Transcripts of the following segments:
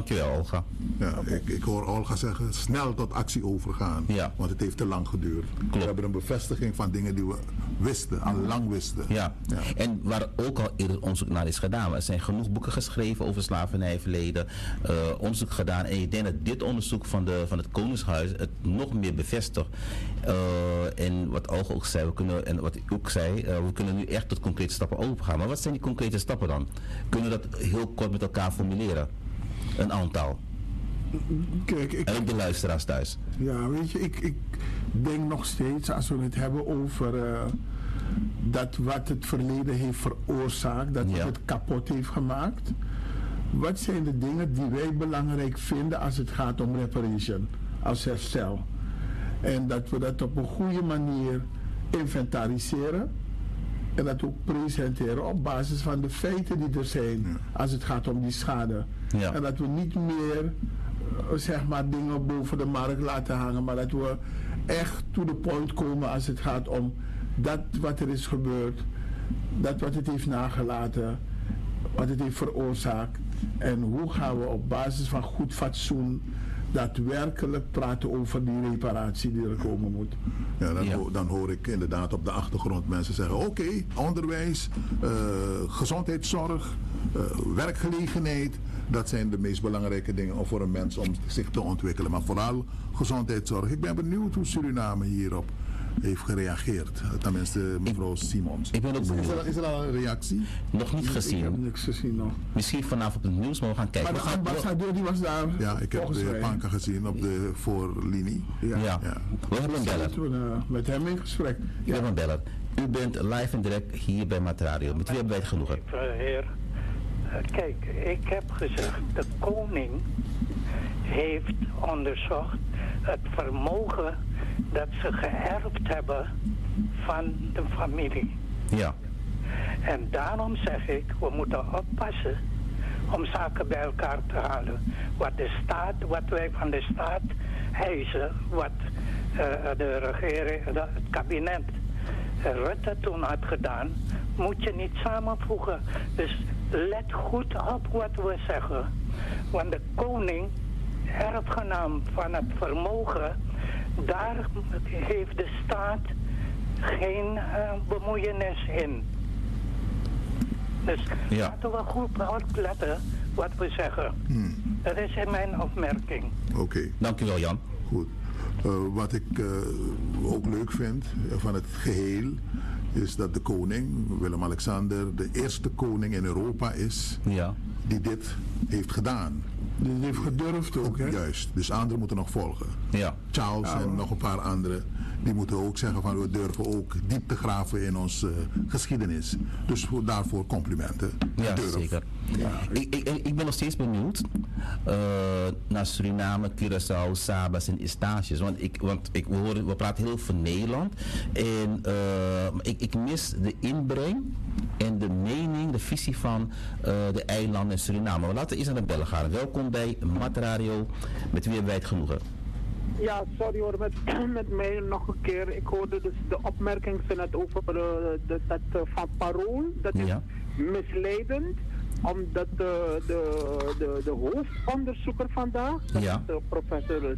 Dankjewel, Olga. Ja, ik hoor Olga zeggen, snel tot actie overgaan. Ja. Want het heeft te lang geduurd. Klopt. We hebben een bevestiging van dingen die we wisten, al lang wisten. Ja. En waar ook al eerder onderzoek naar is gedaan. Er zijn genoeg boeken geschreven over slavernijverleden, onderzoek gedaan. En ik denk dat dit onderzoek van het Koningshuis het nog meer bevestigt. En wat Olga ook zei, en wat ik ook zei, we kunnen nu echt tot concrete stappen overgaan. Maar wat zijn die concrete stappen dan? Kunnen we dat heel kort met elkaar formuleren? Een aantal. Kijk, en ook de luisteraars thuis. Ja, weet je, ik denk nog steeds, als we het hebben over dat wat het verleden heeft veroorzaakt, dat het kapot heeft gemaakt. Wat zijn de dingen die wij belangrijk vinden als het gaat om reparation, als herstel? En dat we dat op een goede manier inventariseren en dat ook presenteren op basis van de feiten die er zijn als het gaat om die schade. Ja. En dat we niet meer zeg maar dingen boven de markt laten hangen, maar dat we echt to the point komen als het gaat om dat wat er is gebeurd, dat wat het heeft nagelaten, wat het heeft veroorzaakt en hoe gaan we op basis van goed fatsoen daadwerkelijk praten over die reparatie die er komen moet. Ja, dan hoor ik inderdaad op de achtergrond mensen zeggen, oké, onderwijs, gezondheidszorg, werkgelegenheid, dat zijn de meest belangrijke dingen voor een mens om zich te ontwikkelen. Maar vooral gezondheidszorg. Ik ben benieuwd hoe Suriname hierop heeft gereageerd. Tenminste, mevrouw Simons. Ik ben ook benieuwd. Is er al een reactie? Nog niet gezien. Ik heb niks gezien nog. Misschien vanavond op het nieuws, maar we gaan kijken. Maar de ambassadeur die was daar. Ja, ik heb de Panka gezien op de voorlinie. Ja. We hebben een beller. Toen met hem in gesprek. We hebben een beller. U bent live en direct hier bij Matradio. Met wie hebben wij het genoegen? Heer, kijk, ik heb gezegd, de koning heeft onderzocht het vermogen dat ze geërfd hebben van de familie. Ja. En daarom zeg ik, we moeten oppassen om zaken bij elkaar te halen. Wat wij van de staat eisen, wat de regering, het kabinet Rutte toen had gedaan, moet je niet samenvoegen. Dus let goed op wat we zeggen. Want de koning, erfgenaam van het vermogen, daar heeft de staat geen bemoeienis in. Dus laten we goed opletten wat we zeggen. Dat is mijn opmerking. Oké. Dank u wel, Jan. Goed. Wat ik ook leuk vind van het geheel is dat de koning, Willem-Alexander, de eerste koning in Europa is die dit heeft gedaan. Die heeft gedurfd ook, hè? Juist, dus anderen moeten nog volgen. Ja. Charles en nog een paar anderen, die moeten ook zeggen van we durven ook diep te graven in onze geschiedenis. Dus daarvoor complimenten. Ja, zeker. Ja. Ik ben nog steeds benieuwd naar Suriname, Curaçao, Sabas en Eustatius. We praten heel veel Nederland. En ik mis de inbreng en de mening, de visie van de eilanden en Suriname. Maar laten we eens naar de bellen gaan. Welkom bij Matradio. Met wie hebben wij het genoegen? Ja, sorry hoor, met mij nog een keer. Ik hoorde dus de opmerking net over dat van Parool. Dat is misleidend, omdat de hoofdonderzoeker vandaag, professor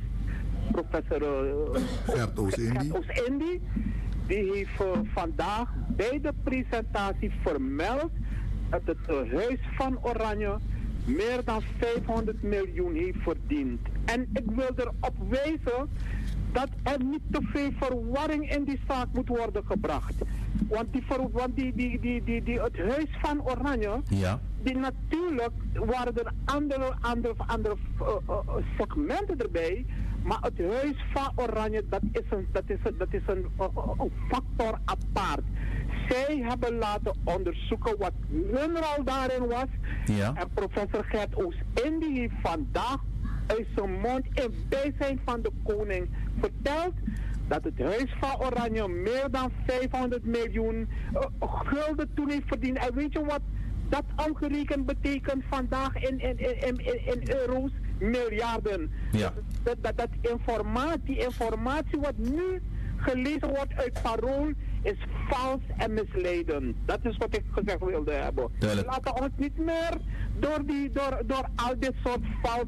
Gert Oost-Indie, die heeft vandaag bij de presentatie vermeld dat het Huis van Oranje meer dan 500 miljoen heeft verdiend. En ik wil erop wijzen dat er niet te veel verwarring in die zaak moet worden gebracht. Want het Huis van Oranje, die natuurlijk waren er andere segmenten erbij, maar het Huis van Oranje, dat is een factor apart. Zij hebben laten onderzoeken wat hun rol daarin was. Ja. En professor Gert Oost-Indie heeft vandaag uit zijn mond in bijzijn van de koning verteld dat het Huis van Oranje meer dan 500 miljoen gulden toen heeft verdiend. En weet je wat dat omgerekend betekent vandaag in euro's? Miljarden. Ja. Die informatie wat nu gelezen wordt uit Parool is vals en misleidend. Dat is wat ik gezegd wilde hebben. Laten we ons niet meer door al dit soort vals